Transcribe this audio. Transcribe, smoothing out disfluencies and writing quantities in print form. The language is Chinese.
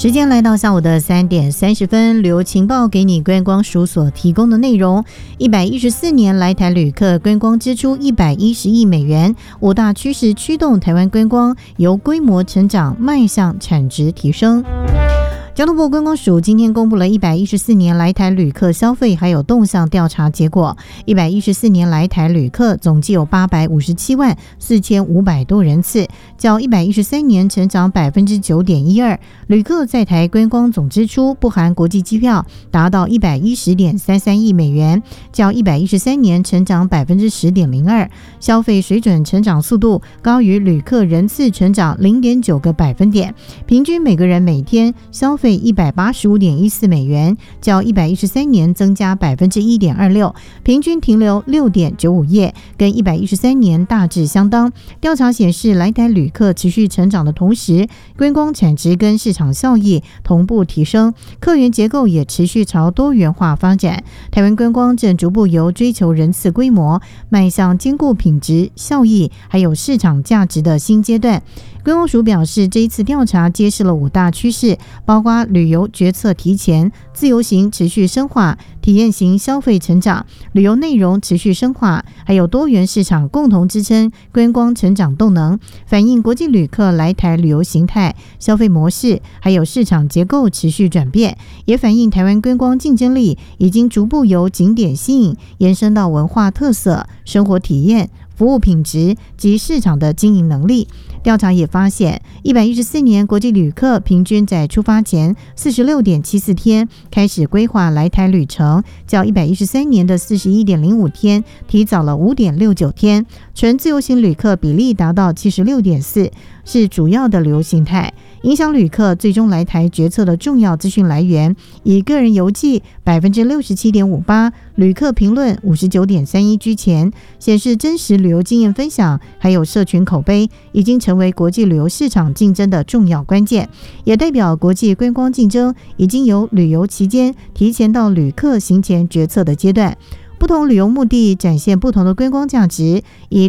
时间来到下午的3点30分，旅游情报给你观光署所提供的内容。114年来台旅客观光支出110亿美元，5大趋势驱动台湾观光由规模成长迈向产值提升。交通部观光署今天公布了114年来台旅客消费还有动向调查结果。114年来台旅客总计有857万4500多人次，较113年成长 9.12%。旅客在台观光总支出不含国际机票达到110.33亿美元，较113年成长 10.02%。消费水准成长速度高于旅客人次成长 0.9个百分点，平均每个人每天消费185.14美元，较113年增加 1.26%， 平均停留 6.95 夜，跟113年大致相当。调查显示，来台旅客持续成长的同时，观光产值跟市场效益同步提升，客源结构也持续朝多元化发展。台湾观光正逐步由追求人次规模，迈向兼顾品质、效益还有市场价值的新阶段。观光署表示，这一次调查揭示了5大趋势，包括旅游决策提前、自由行持续深化、体验型消费成长、旅游内容持续深化，还有多元市场共同支撑观光成长动能，反映国际旅客来台旅游形态、消费模式还有市场结构持续转变，也反映台湾观光竞争力已经逐步由景点吸引延伸到文化特色、生活体验、服务品质及市场的经营能力。调查也发现，114年国际旅客平均在出发前 46.74 天开始规划来台旅程，较113年的 41.05 天提早了 5.69 天。纯自由行旅客比例达到 76.4%， 是主要的旅游形态。影响旅客最终来台决策的重要资讯来源，以个人游记 67.58%， 旅客评论 59.31% 居前，显示真实旅游经验分享还有社群口碑已经成为国际旅游市场竞争的重要关键，也代表国际观光竞争已经由旅游期间提前到旅客行前决策的阶段。不同旅游目的展现不同的观光价值，以